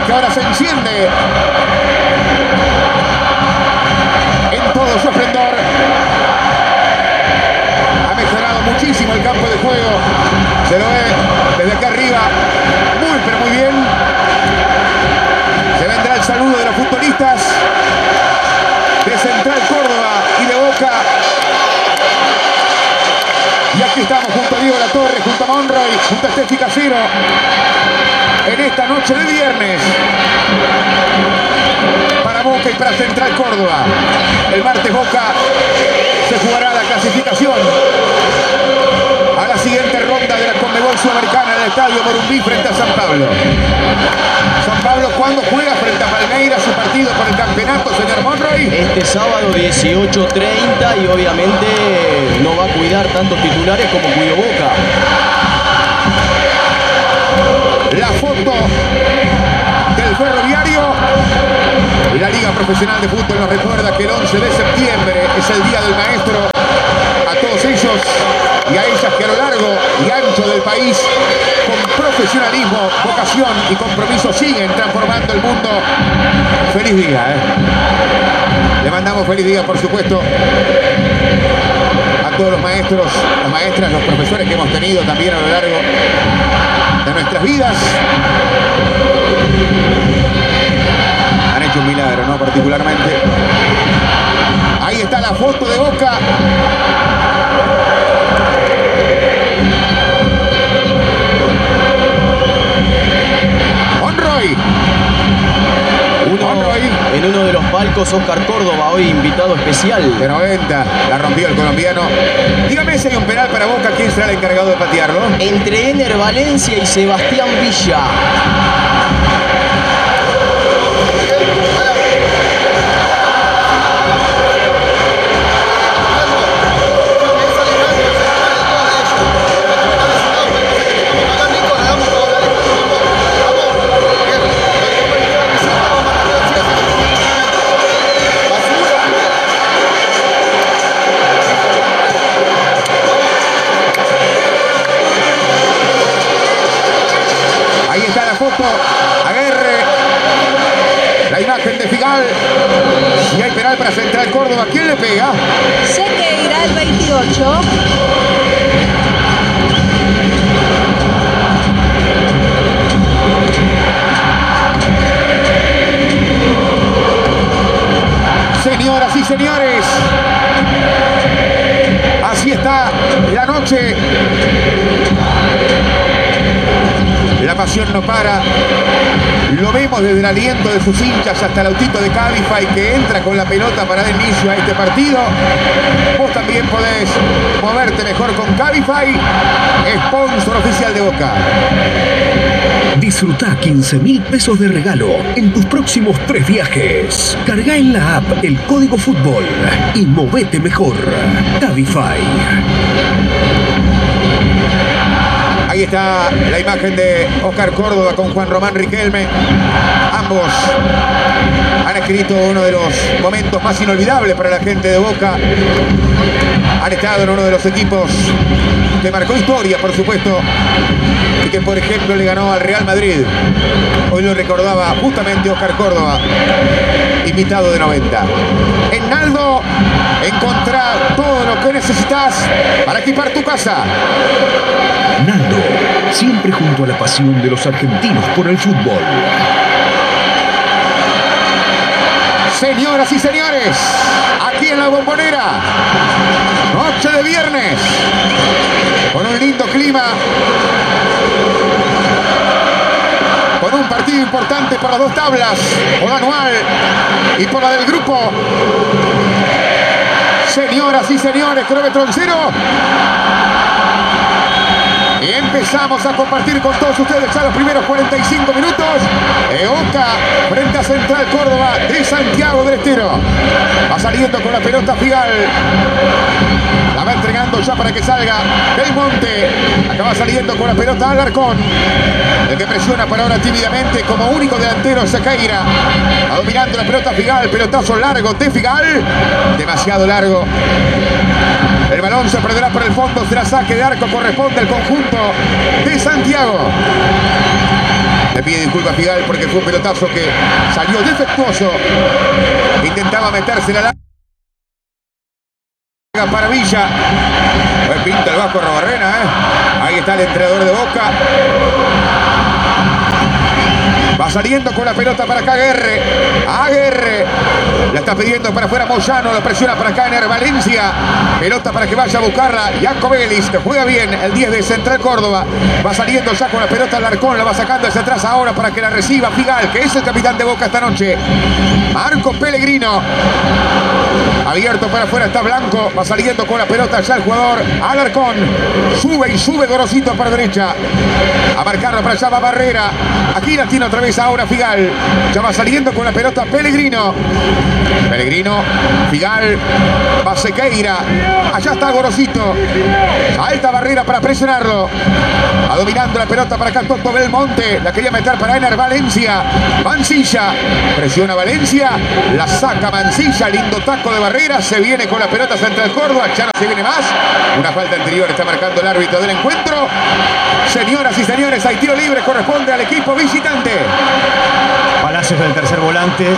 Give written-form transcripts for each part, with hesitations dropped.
que ahora se enciende en todo su esplendor. Ha mejorado muchísimo el campo de juego. Se lo ve desde acá arriba. Muy, pero muy bien. Se vendrá el saludo de los futbolistas de Central Córdoba y de Boca. Y aquí estamos junto a Diego Latorre, junto a Monroy, junto a Steffi Casero. En esta noche de viernes. Para Boca y para Central Córdoba. El martes Boca se jugará la clasificación a la siguiente ronda de la Conmebol Sudamericana en el Estadio Morumbí frente a San Pablo. San Pablo, ¿cuándo juega frente a Palmeiras su partido por el campeonato, señor Monroy? Este sábado 18:30 y obviamente no va a cuidar tantos titulares como cuidó Boca. La foto del Ferroviario. La Liga Profesional de Fútbol nos recuerda que el 11 de septiembre es el Día del Maestro. A todos ellos y a ellas que a lo largo y ancho del país, con profesionalismo, vocación y compromiso, siguen transformando el mundo. Feliz día, Le mandamos feliz día, por supuesto, a todos los maestros, las maestras, los profesores que hemos tenido también a lo largo de nuestras vidas. Han hecho un milagro, ¿no? Particularmente. Ahí está la foto de Boca. Monroy. En uno de los palcos, Oscar Córdoba, hoy invitado especial. De 90, la rompió el colombiano. Dígame si hay un penal para Boca, ¿quién será el encargado de patearlo? Entre Ener Valencia y Sebastián Villa. Aguerre. La imagen de Figal. Si hay penal para Central Córdoba, ¿quién le pega? Sequeira, el 28. Señoras y señores, así está la noche. La pasión no para. Lo vemos desde el aliento de sus hinchas hasta el autito de Cabify que entra con la pelota para dar inicio a este partido. Vos también podés moverte mejor con Cabify, sponsor oficial de Boca. Disfruta 15.000 pesos de regalo en tus próximos 3 viajes. Carga en la app el código fútbol y movete mejor. Cabify. Ahí está la imagen de Oscar Córdoba con Juan Román Riquelme. Ambos han escrito uno de los momentos más inolvidables para la gente de Boca. Han estado en uno de los equipos que marcó historia, por supuesto, y que, por ejemplo, le ganó al Real Madrid. Hoy lo recordaba justamente Oscar Córdoba, invitado de 90. En Naldo, encontrá todo lo que necesitas para equipar tu casa. Naldo, siempre junto a la pasión de los argentinos por el fútbol. Señoras y señores, aquí en la Bombonera, noche de viernes, con un lindo clima, con un partido importante por las dos tablas, por la anual y por la del grupo. Señoras y señores, kilómetro cero. Y empezamos a compartir con todos ustedes ya los primeros 45 minutos. Boca frente a Central Córdoba de Santiago del Estero. Va saliendo con la pelota Figal. La va entregando ya para que salga Del Monte. Acaba saliendo con la pelota Alarcón. El que presiona por ahora tímidamente como único delantero Sequeira. Va dominando la pelota Figal. Pelotazo largo de Figal. Demasiado largo. El balón se perderá por el fondo. Será saque de arco. Corresponde al conjunto de Santiago. Le pide disculpas a Figal porque fue un pelotazo que salió defectuoso. Intentaba meterse la larga para Villa. Pinta el Vasco Arrobarrena, Ahí está el entrenador de Boca. Va saliendo con la pelota para acá Aguerre. Aguerre. La está pidiendo para afuera Moyano. Lo presiona para acá Ener Valencia. Pelota para que vaya a buscarla Jacobelis. Juega bien el 10 de Central Córdoba. Va saliendo ya con la pelota Alarcón. La va sacando hacia atrás ahora para que la reciba Figal, que es el capitán de Boca esta noche. Marco Pellegrino. Abierto para afuera está Blanco. Va saliendo con la pelota ya el jugador Alarcón. Sube y sube Gorosito para derecha. A marcarlo para allá va Barrera. Aquí la tiene otra vez ahora Figal. Ya va saliendo con la pelota Pellegrino. Pellegrino. Figal. Va Sequeira. Allá está Gorosito. Alta Barrera para presionarlo. Va dominando la pelota para acá Toto Belmonte. La quería meter para Ener Valencia. Mancilla. Presiona Valencia. La saca Mancilla. Lindo taco de Barrera. Se viene con la pelota Central Córdoba. Ya no se viene más. Una falta anterior está marcando el árbitro del encuentro. Señoras y señores, hay tiro libre. Corresponde al equipo visitante. Palacios del tercer volante.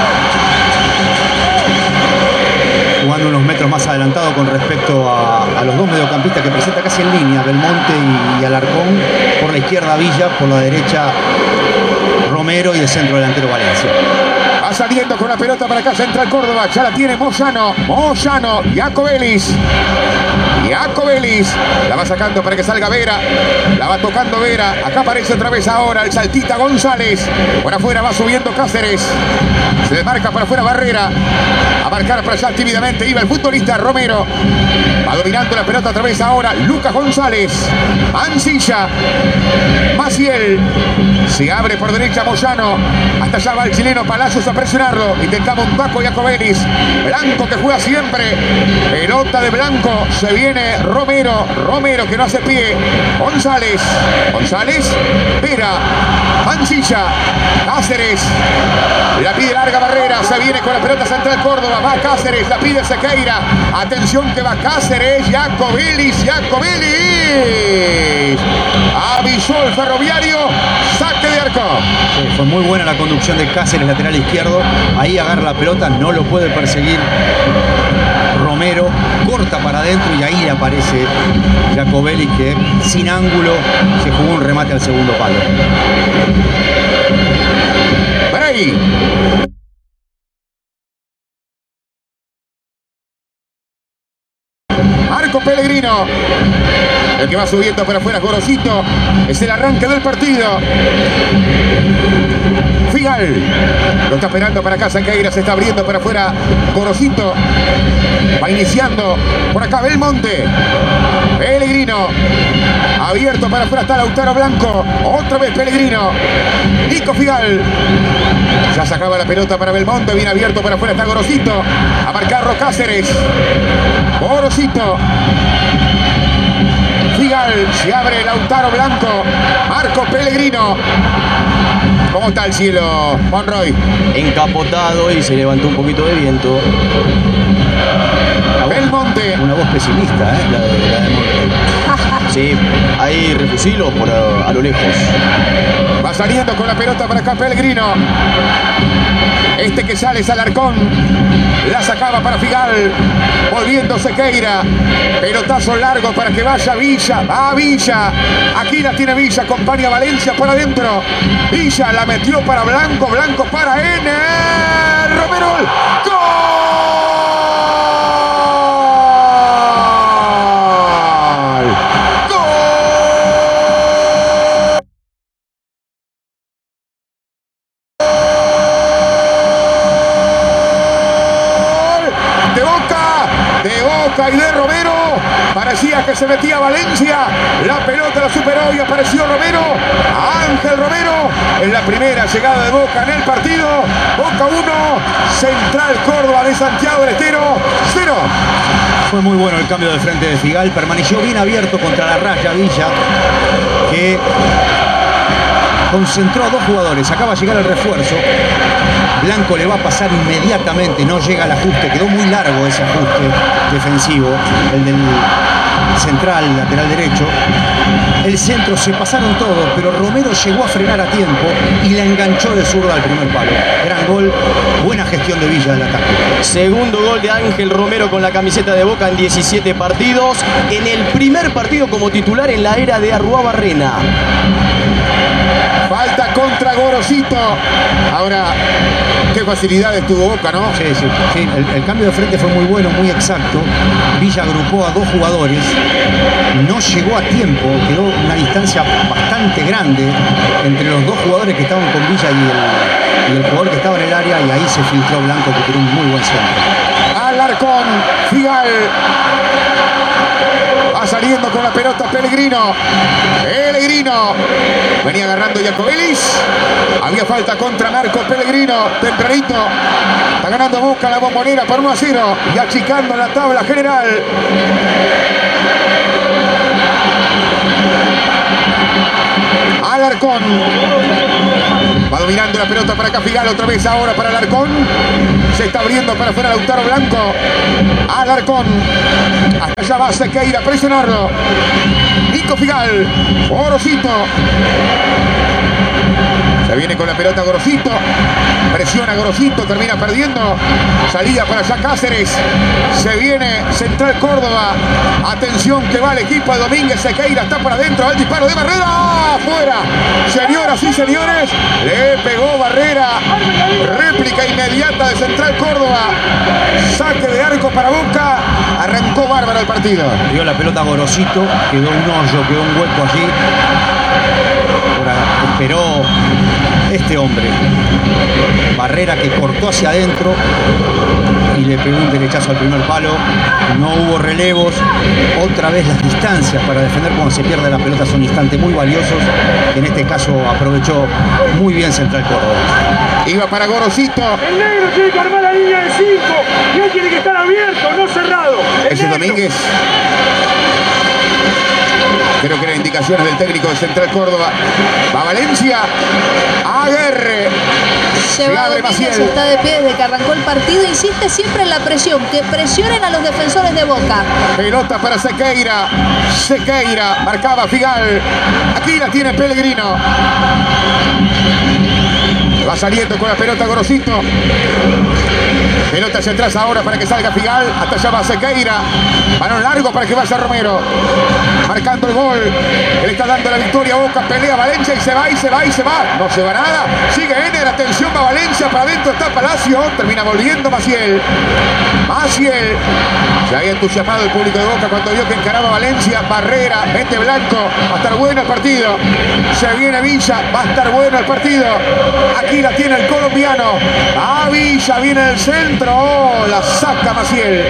Jugando unos metros más adelantado con respecto a los dos mediocampistas que presenta casi en línea, Belmonte y Alarcón. Por la izquierda Villa, por la derecha Romero y el centro delantero Valencia. Va saliendo con la pelota para acá Central Córdoba. Ya la tiene Moyano. Moyano. Jacobelis. Jacobelis. La va sacando para que salga Vera. La va tocando Vera. Acá aparece otra vez ahora el saltita González. Por afuera va subiendo Cáceres. Se desmarca para afuera Barrera. A marcar para allá tímidamente iba el futbolista Romero. Va dominando la pelota otra vez ahora Lucas González. Mancilla. Maciel. Se abre por derecha Moyano. Hasta allá va el chileno Palacios a presionarlo. Intentaba un taco Jacobelis. Blanco que juega siempre. Pelota de Blanco. Se viene Romero. Romero que no hace pie. González. González. Vera. Mancilla. Cáceres. La pide larga Barrera. Se viene con la pelota Central Córdoba. Va Cáceres. La pide Sequeira. Atención que va Cáceres. Jacobelis. Jacobelis. Avisó el Ferroviario. Saque de arco. Sí, fue muy buena la conducción de Cáceres, lateral izquierdo. Ahí agarra la pelota, no lo puede perseguir Romero. Corta para adentro y ahí aparece Jacobelis, que sin ángulo se jugó un remate al segundo palo. Bray. Marco Pellegrino. El que va subiendo para afuera Gorosito. Es el arranque del partido. Figal. Lo está esperando para acá Sequeira. Se está abriendo para afuera Gorosito. Va iniciando por acá Belmonte. Pellegrino. Abierto para afuera está Lautaro Blanco. Otra vez Pellegrino. Nico Figal. Ya sacaba la pelota para Belmonte. Bien abierto para afuera está Gorosito. A marcarlo Cáceres. Gorosito. Figal, se abre Lautaro Blanco. Marco Pellegrino. ¿Cómo está el cielo, Monroy? Encapotado y se levantó un poquito de viento. Belmonte. Una voz pesimista, La de Monroy. Sí, hay refusilos por a lo lejos. Va saliendo con la pelota para acá Pellegrino. Este que sale es Alarcón. La sacaba para Figal. Volviendo Sequeira. Pelotazo largo para que vaya Villa. Va Villa. Aquí la tiene Villa. Acompaña a Valencia por adentro. Villa la metió para Blanco. Blanco para Ener. Romero. ¡Gol! Y de Romero, parecía que se metía Valencia, la pelota la superó y apareció Romero, Ángel Romero, en la primera llegada de Boca en el partido. Boca 1, Central Córdoba de Santiago del Estero 0. Fue muy bueno el cambio de frente de Figal, permaneció bien abierto contra la raya Villa, que concentró a dos jugadores. Acaba de llegar el refuerzo. Blanco le va a pasar inmediatamente, no llega al ajuste, quedó muy largo ese ajuste defensivo, el del central, lateral derecho. El centro se pasaron todos, pero Romero llegó a frenar a tiempo y la enganchó de zurda al primer palo. Gran gol, buena gestión de Villa del ataque. Segundo gol de Ángel Romero con la camiseta de Boca en 17 partidos. En el primer partido como titular en la era de Arruabarrena. Falta contra Gorosito. Ahora, qué facilidades tuvo Boca, ¿no? Sí. El cambio de frente fue muy bueno, muy exacto. Villa agrupó a dos jugadores. No llegó a tiempo, quedó una distancia bastante grande entre los dos jugadores que estaban con Villa y el jugador que estaba en el área, y ahí se filtró Blanco, que tiene un muy buen centro. Alarcón, Figal. Va saliendo con la pelota Pellegrino. Venía agarrando Jacobelis. Había falta contra Marco Pellegrino. Tempranito. Está ganando Boca la Bombonera por 1-0. Y achicando la tabla general. Alarcón. Va dominando la pelota para acá Figal, otra vez ahora para Alarcón. Se está abriendo para afuera Lautaro Blanco. Alarcón. Hasta allá va Sequeira a presionarlo. Nico Figal. Gorosito. Se viene con la pelota Gorosito. Presiona Gorosito, termina perdiendo. Salida para allá Cáceres. Se viene Central Córdoba. Atención que va el equipo de Domínguez. Sequeira está para adentro. Al disparo de Barrera. Afuera. Señoras y señores. Le pegó Barrera. Réplica inmediata de Central Córdoba. Saque de arco para Boca. Arrancó bárbaro el partido. Dio la pelota a Gorosito. Quedó un hoyo, quedó un hueco allí. Ahora esperó este hombre. Barrera, que cortó hacia adentro y le pegó un derechazo al primer palo. No hubo relevos. Otra vez las distancias para defender cuando se pierde la pelota son instantes muy valiosos. En este caso aprovechó muy bien Central Córdoba. Iba para Gorosito. El negro tiene que armar la línea de 5 y él tiene que estar abierto, no cerrado. Ese Domínguez. Creo que eran indicaciones del técnico de Central Córdoba. Va Valencia. Aguerre. Se va Domínguez, está de pie desde que arrancó el partido. Insiste siempre en la presión. Que presionen a los defensores de Boca. Pelota para Sequeira. Sequeira. Marcaba Figal. Aquí la tiene Pellegrino. Va saliendo con la pelota Gorosito. Pelota hacia atrás ahora para que salga Figal. Hasta allá va Sequeira. Balón largo para que vaya Romero. Marcando el gol. Le está dando la victoria a Boca. Pelea Valencia y se va. No se va nada. Sigue Ener. Atención, va Valencia. Para adentro está Palacio. Termina volviendo Maciel. Se había entusiasmado el público de Boca cuando vio que encaraba a Valencia. Barrera. Mete Blanco. Va a estar bueno el partido. Se viene Villa. Va a estar bueno el partido. Aquí la tiene el colombiano. Villa viene el centro. Oh, la saca Maciel.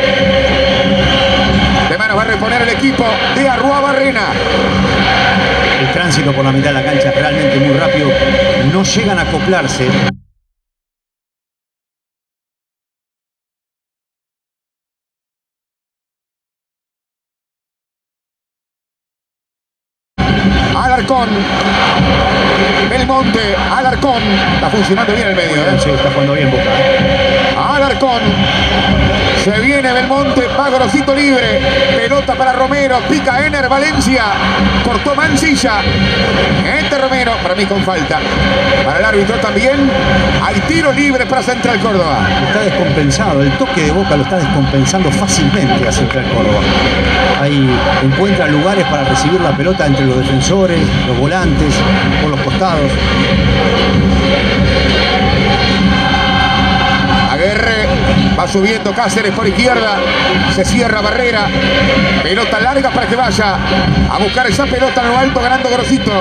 De manos va a reponer el equipo de Arruabarrena. El tránsito por la mitad de la cancha es realmente muy rápido. No llegan a acoplarse. Alarcón. Belmonte. Alarcón. Está funcionando bien el medio. Sí, está jugando bien Boca. Alarcón. Se viene Belmonte, va Gorosito libre. Pelota para Romero, pica Ener, Valencia. Cortó Mancilla. Romero, para mí con falta. Para el árbitro también. Hay tiro libre para Central Córdoba. Está descompensado, el toque de Boca lo está descompensando fácilmente a Central Córdoba. Ahí encuentra lugares para recibir la pelota entre los defensores, los volantes, por los costados. Aguerre, va subiendo Cáceres por izquierda, se cierra Barrera, pelota larga para que vaya a buscar esa pelota en lo alto, ganando Gorosito.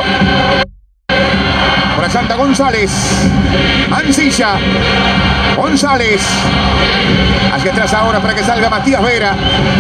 Por allá anda González, Mancilla, González, hacia atrás ahora para que salga Matías Vera,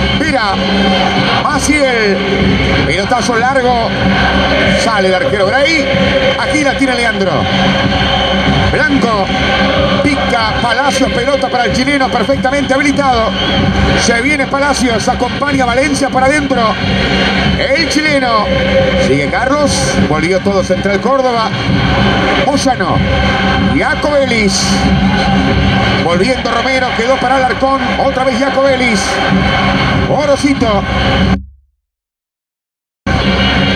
Maciel, pelotazo largo, sale el arquero Gray, aquí la tiene Leandro. Blanco, pica Palacios, pelota para el chileno, perfectamente habilitado. Se viene Palacios, acompaña Valencia para adentro. El chileno, sigue Carlos, volvió todo Central Córdoba. Moyano, Jacobelis, volviendo Romero, quedó para Alarcón, otra vez Jacobelis. Gorosito.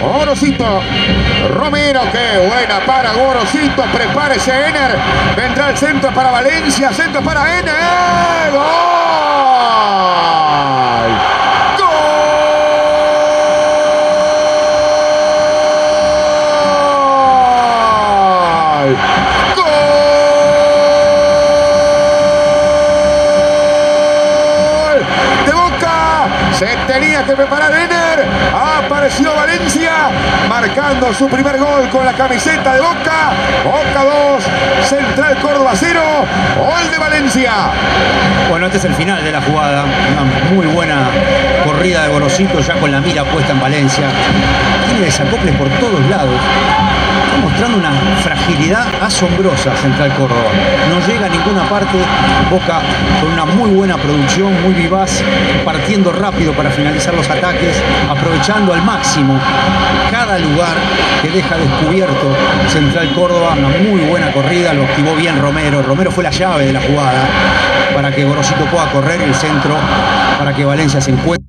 Gorosito. Romero, qué buena para Gorosito. Prepárese Ener. Vendrá el centro para Valencia. Centro para Ener. ¡Gol! Se tenía que preparar Ener. Apareció Valencia marcando su primer gol con la camiseta de Boca. Boca 2, Central Córdoba 0. Gol de Valencia. Bueno, este es el final de la jugada. Una muy buena corrida de Gorosito, ya con la mira puesta en Valencia. Tiene desacoples por todos lados. Está mostrando una fragilidad asombrosa Central Córdoba. No llega a ninguna parte. Boca con una muy buena producción, muy vivaz, partiendo rápido para finalizar los ataques, aprovechando al máximo cada lugar que deja descubierto Central Córdoba. Una muy buena corrida, lo activó bien Romero. Romero fue la llave de la jugada para que Gorosito pueda correr el centro, para que Valencia se encuentre.